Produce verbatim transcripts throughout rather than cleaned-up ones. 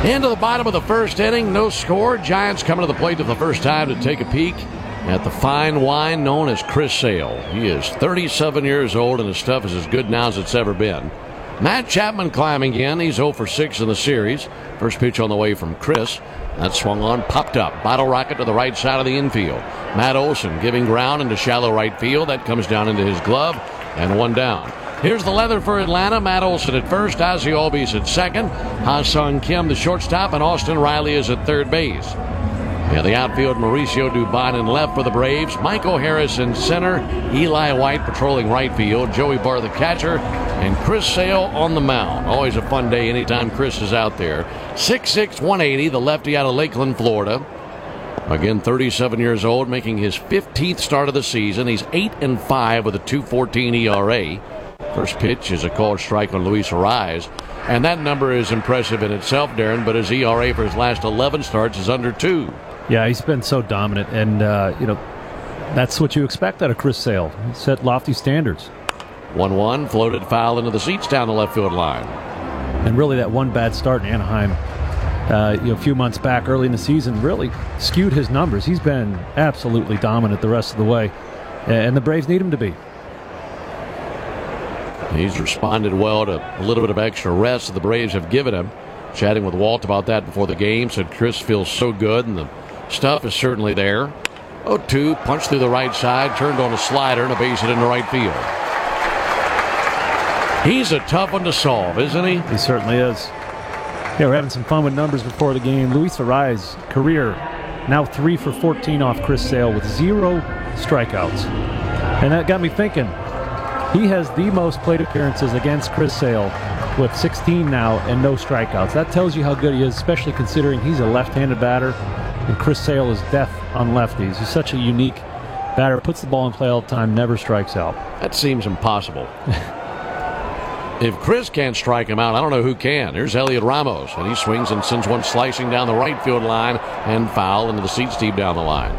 Into the bottom of the first inning, no score. Giants coming to the plate for the first time to take a peek at the fine wine known as Chris Sale. He is thirty-seven years old, and his stuff is as good now as it's ever been. Matt Chapman climbing in. He's oh for six in the series. First pitch on the way from Chris. That swung on, popped up. Bottle rocket to the right side of the infield. Matt Olson giving ground into shallow right field. That comes down into his glove, and one down. Here's the leather for Atlanta. Matt Olson at first. Ozzie Albies at second. Ha-Sung Kim, the shortstop, and Austin Riley is at third base. Yeah, the outfield, Mauricio Dubon in left for the Braves. Michael Harris in center. Eli White patrolling right field. Joey Barr the catcher. And Chris Sale on the mound. Always a fun day anytime Chris is out there. six six, one eighty, the lefty out of Lakeland, Florida. Again, thirty-seven years old, making his fifteenth start of the season. He's eight and five with a two fourteen E R A. First pitch is a called strike on Luis Arraez. And that number is impressive in itself, Darren, but his E R A for his last eleven starts is under two. Yeah, he's been so dominant, and, uh, you know, that's what you expect out of Chris Sale. He set lofty standards. one one, floated foul into the seats down the left field line. And really that one bad start in Anaheim uh, you know, a few months back early in the season really skewed his numbers. He's been absolutely dominant the rest of the way, and the Braves need him to be. He's responded well to a little bit of extra rest that the Braves have given him. Chatting with Walt about that before the game, said Chris feels so good, and the stuff is certainly there. oh two, punched through the right side, turned on a slider, and a base hit into right field. He's a tough one to solve, isn't he? He certainly is. Yeah, we're having some fun with numbers before the game. Luis Arraez, career now three for fourteen off Chris Sale with zero strikeouts. And that got me thinking, he has the most plate appearances against Chris Sale with sixteen now and no strikeouts. That tells you how good he is, especially considering he's a left-handed batter and Chris Sale is deaf on lefties. He's such a unique batter, puts the ball in play all the time, never strikes out. That seems impossible. If Chris can't strike him out, I don't know who can. Here's Elliot Ramos, and he swings and sends one slicing down the right field line and foul into the seats deep down the line.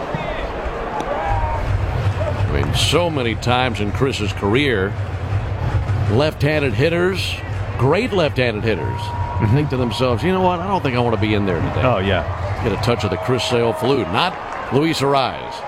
I mean, so many times in Chris's career, left-handed hitters, great left-handed hitters, mm-hmm. think to themselves, you know what, I don't think I want to be in there today. Oh, yeah. Get a touch of the Chris Sale flu, not Luis Arraez.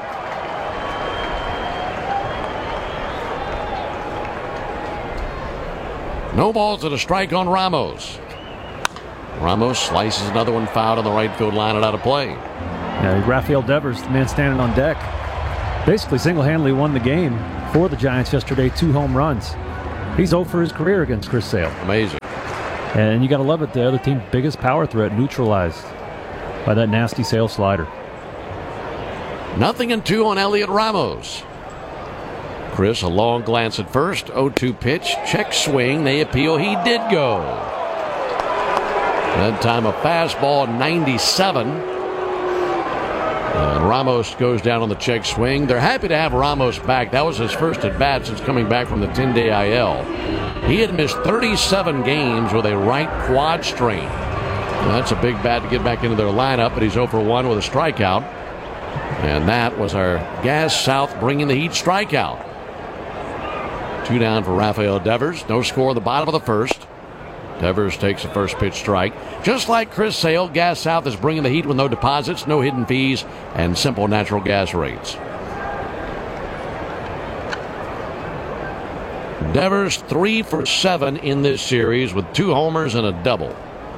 No balls and a strike on Ramos. Ramos slices another one foul on the right field line and out of play. Yeah, Rafael Devers, the man standing on deck, basically single-handedly won the game for the Giants yesterday, two home runs. He's oh for his career against Chris Sale. Amazing. And you got to love it, the other team's biggest power threat neutralized by that nasty Sale slider. Nothing in two on Elliot Ramos. Chris, a long glance at first. oh two pitch. Check swing. They appeal. He did go. That time a fastball, ninety-seven. And Ramos goes down on the check swing. They're happy to have Ramos back. That was his first at bat since coming back from the ten-day I L. He had missed thirty-seven games with a right quad strain. Now, that's a big bat to get back into their lineup, but he's oh for one with a strikeout. And that was our Gas South bringing the heat strikeout. Two down for Rafael Devers. No score in the bottom of the first. Devers takes a first pitch strike. Just like Chris Sale, Gas South is bringing the heat with no deposits, no hidden fees, and simple natural gas rates. Devers three for seven in this series with two homers and a double.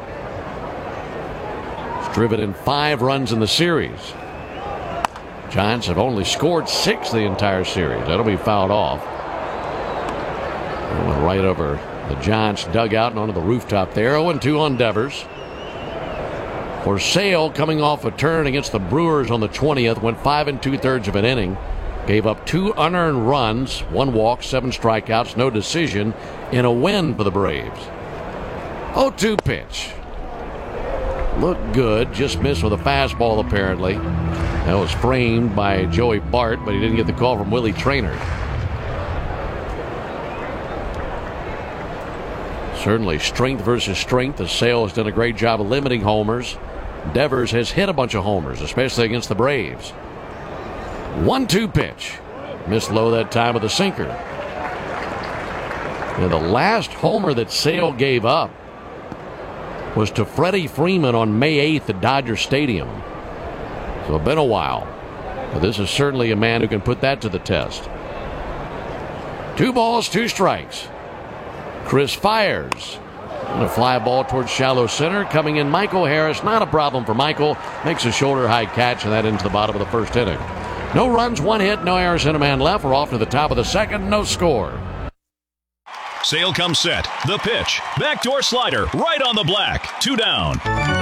He's driven in five runs in the series. Giants have only scored six the entire series. That'll be fouled off. It went right over the Giants dugout and onto the rooftop there. oh two on Devers. For Sale, coming off a turn against the Brewers on the twentieth, went five and two-thirds of an inning. Gave up two unearned runs, one walk, seven strikeouts, no decision in a win for the Braves. oh two pitch. Looked good, just missed with a fastball apparently. That was framed by Joey Bart, but he didn't get the call from Willie Traynor. Certainly strength versus strength. The Sale has done a great job of limiting homers. Devers has hit a bunch of homers, especially against the Braves. one two pitch. Missed low that time with a sinker. And the last homer that Sale gave up was to Freddie Freeman on May eighth at Dodger Stadium. So it's been a while. But this is certainly a man who can put that to the test. Two balls, two strikes. Chris fires. And a fly ball towards shallow center. Coming in, Michael Harris. Not a problem for Michael. Makes a shoulder-high catch, and that into the bottom of the first inning. No runs, one hit, no errors, and a man left. We're off to the top of the second. No score. Sale comes set. The pitch. Backdoor slider. Right on the black. Two down.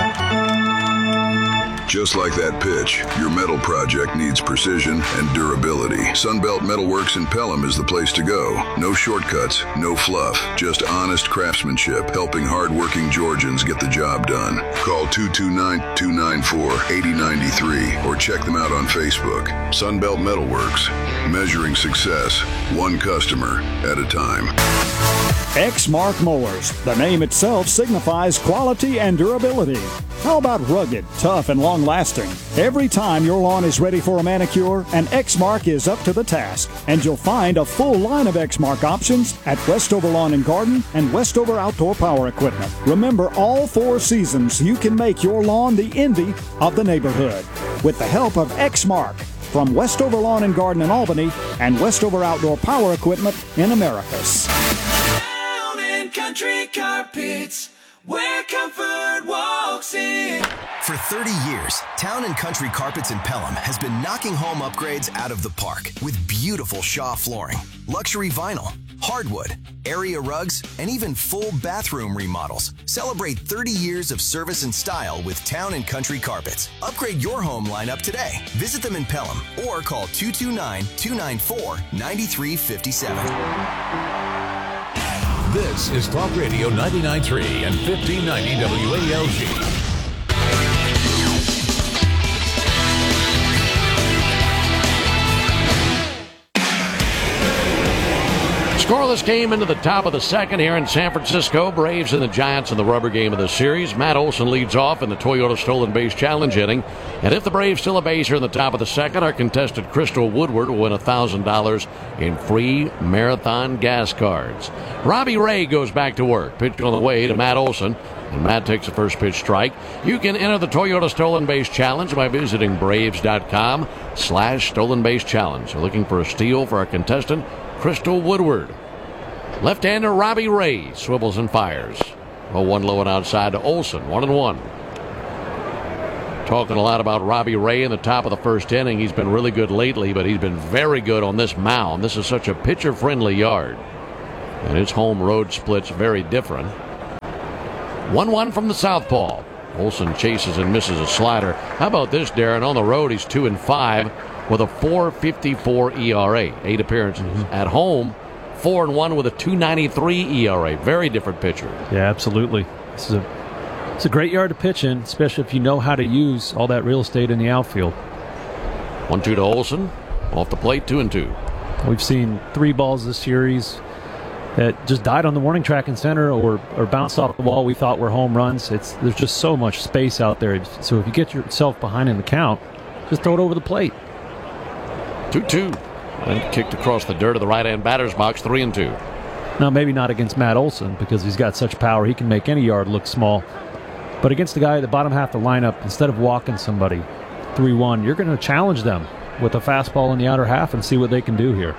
Just like that pitch, your metal project needs precision and durability. Sunbelt Metalworks in Pelham is the place to go. No shortcuts, no fluff, just honest craftsmanship, helping hard-working Georgians get the job done. Call two two nine, two nine four, eight oh nine three or check them out on Facebook. Sunbelt Metalworks, measuring success, one customer at a time. Exmark Mowers. The name itself signifies quality and durability. How about rugged, tough, and long-lasting? Every time your lawn is ready for a manicure, an Exmark is up to the task. And you'll find a full line of Exmark options at Westover Lawn and Garden and Westover Outdoor Power Equipment. Remember, all four seasons, you can make your lawn the envy of the neighborhood with the help of Exmark from Westover Lawn and Garden in Albany and Westover Outdoor Power Equipment in Americus. Country Carpets, where comfort walks in. For thirty years, Town and Country Carpets in Pelham has been knocking home upgrades out of the park with beautiful Shaw flooring, luxury vinyl, hardwood, area rugs, and even full bathroom remodels. Celebrate thirty years of service and style with Town and Country Carpets. Upgrade your home lineup today. Visit them in Pelham or call two two nine, two nine four, nine three five seven. This is Talk Radio ninety-nine point three and fifteen ninety W A L G. Scoreless game into the top of the second here in San Francisco. Braves and the Giants in the rubber game of the series. Matt Olson leads off in the Toyota Stolen Base Challenge inning. And if the Braves steal a base here in the top of the second, our contestant Crystal Woodward will win one thousand dollars in free marathon gas cards. Robbie Ray goes back to work. Pitch on the way to Matt Olson. And Matt takes a first pitch strike. You can enter the Toyota Stolen Base Challenge by visiting Braves.com slash Stolen Base Challenge. So looking for a steal for our contestant, Crystal Woodward. Left-hander Robbie Ray swivels and fires. Well, one low and outside to Olson. One and one. Talking a lot about Robbie Ray in the top of the first inning. He's been really good lately, but he's been very good on this mound. This is such a pitcher-friendly yard. And his home-road split's very different. one one from the southpaw. Olson chases and misses a slider. How about this, Darren? On the road, he's two and five with a four fifty-four E R A. Eight appearances. Mm-hmm. At home, four and one with a two ninety-three E R A. Very different pitcher. Yeah, absolutely. This is a it's a great yard to pitch in, especially if you know how to use all that real estate in the outfield. One two to Olson. Off the plate, two and two. We've seen three balls this series that just died on the warning track in center or, or bounced off the wall we thought were home runs. It's there's just so much space out there. So if you get yourself behind in the count, just throw it over the plate. two two. And kicked across the dirt of the right-hand batter's box, three and two. Now, maybe not against Matt Olson because he's got such power. He can make any yard look small. But against the guy at the bottom half of the lineup, instead of walking somebody three one, you're going to challenge them with a fastball in the outer half and see what they can do here.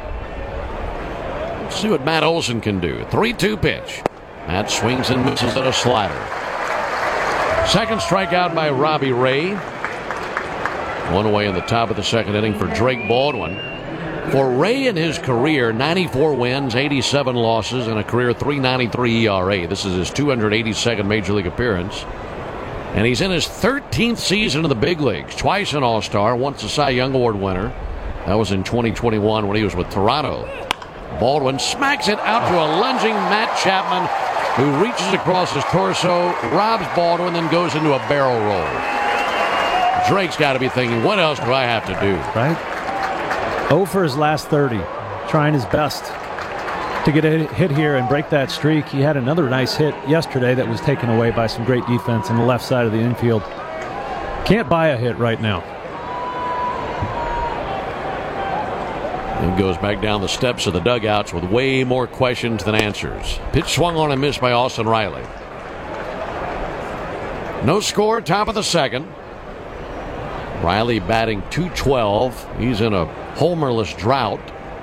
Let's see what Matt Olson can do. three two pitch. Matt swings and misses at a slider. Second strikeout by Robbie Ray. One away in the top of the second inning for Drake Baldwin. For Ray in his career, ninety-four wins, eighty-seven losses, and a career three ninety-three E R A. This is his two hundred eighty-second Major League appearance. And he's in his thirteenth season in the big leagues. Twice an All-Star, once a Cy Young Award winner. That was in twenty twenty-one when he was with Toronto. Baldwin smacks it out to a lunging Matt Chapman, who reaches across his torso, robs Baldwin, then goes into a barrel roll. Drake's got to be thinking, what else do I have to do? Right? oh for his last thirty, trying his best to get a hit here and break that streak. He had another nice hit yesterday that was taken away by some great defense on the left side of the infield. Can't buy a hit right now. And goes back down the steps of the dugouts with way more questions than answers. Pitch swung on and missed by Austin Riley. No score, top of the second. Riley batting two twelve. He's in a homerless drought.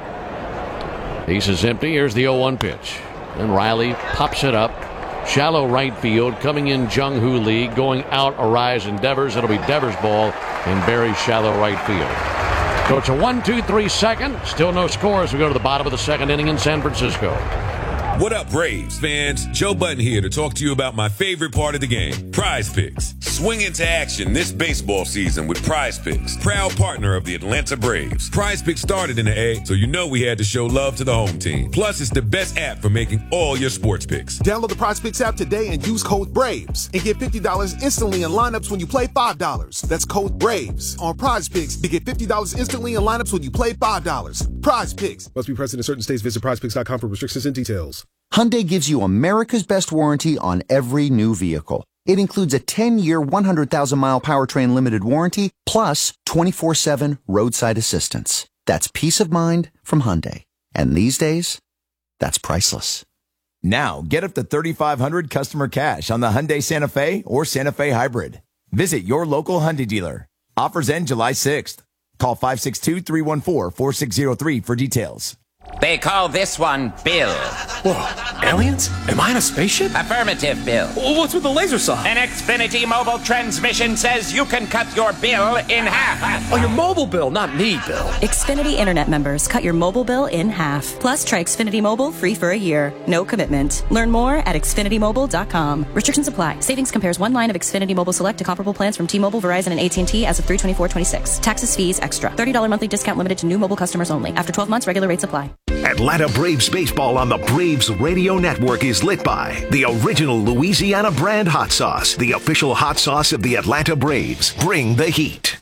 Base is empty. Here's the oh one pitch. And Riley pops it up. Shallow right field. Coming in Jung Hoo Lee. Going out Arise and Devers. It'll be Devers' ball in very shallow right field. So it's a one two three second. Still no score as we go to the bottom of the second inning in San Francisco. What up, Braves fans? Joe Button here to talk to you about my favorite part of the game, Prize Picks. Swing into action this baseball season with Prize Picks, proud partner of the Atlanta Braves. Prize Picks started in the A, so you know we had to show love to the home team. Plus, it's the best app for making all your sports picks. Download the Prize Picks app today and use code BRAVES and get fifty dollars instantly in lineups when you play five dollars. That's code BRAVES on Prize Picks to get fifty dollars instantly in lineups when you play five dollars. Prize Picks. Must be present in certain states. Visit prize picks dot com for restrictions and details. Hyundai gives you America's best warranty on every new vehicle. It includes a ten-year, one hundred thousand mile powertrain limited warranty, plus twenty-four seven roadside assistance. That's peace of mind from Hyundai. And these days, that's priceless. Now, get up to thirty-five hundred dollars customer cash on the Hyundai Santa Fe or Santa Fe Hybrid. Visit your local Hyundai dealer. Offers end July sixth. Call five six two, three one four, four six zero three for details. They call this one Bill. Whoa, aliens? Am I in a spaceship? Affirmative, Bill. Well, what's with the laser saw? An Xfinity mobile transmission says you can cut your bill in half. Oh, your mobile bill, not me, Bill. Xfinity Internet members, cut your mobile bill in half. Plus, try Xfinity Mobile free for a year. No commitment. Learn more at Xfinity Mobile dot com. Restrictions apply. Savings compares one line of Xfinity Mobile Select to comparable plans from T-Mobile, Verizon, and A T and T as of three twenty-four twenty-six. Taxes, fees, extra. thirty dollars monthly discount limited to new mobile customers only. After twelve months, regular rates apply. Atlanta Braves baseball on the Braves Radio Network is lit by the original Louisiana brand hot sauce, the official hot sauce of the Atlanta Braves. Bring the heat.